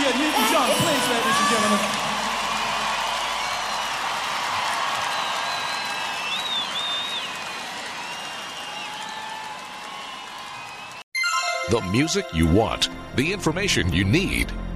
good. Newton John, please, ladies and gentlemen. The music you want, the information you need.